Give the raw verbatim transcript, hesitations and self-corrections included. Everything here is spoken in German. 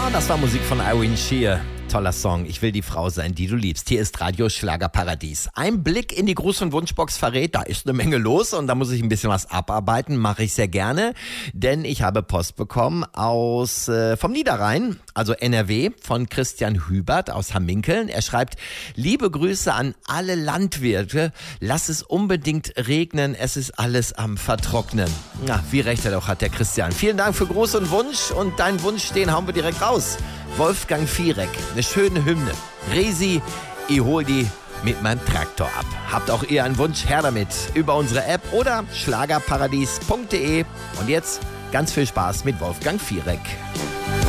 Das war Musik von Irene Shear. Toller Song. Ich will die Frau sein, die du liebst. Hier ist Radio Schlagerparadies. Ein Blick in die Gruß- und Wunschbox verrät, da ist eine Menge los und da muss ich ein bisschen was abarbeiten. Mache ich sehr gerne, denn ich habe Post bekommen aus äh, vom Niederrhein, also N R W, von Christian Hübert aus Hamminkeln. Er schreibt: Liebe Grüße an alle Landwirte. Lass es unbedingt regnen. Es ist alles am Vertrocknen. Na, wie recht er doch hat, der Christian. Vielen Dank für Gruß und Wunsch und deinen Wunsch, den hauen wir direkt raus. Wolfgang Fierek, eine schöne Hymne. Resi, ich hol die mit meinem Traktor ab. Habt auch ihr einen Wunsch? Her damit über unsere App oder schlagerparadies punkt de. Und jetzt ganz viel Spaß mit Wolfgang Fierek.